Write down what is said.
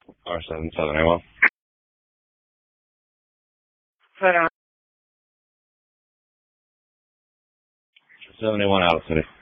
R7 Southern Iowa. Right on. 71 out of city.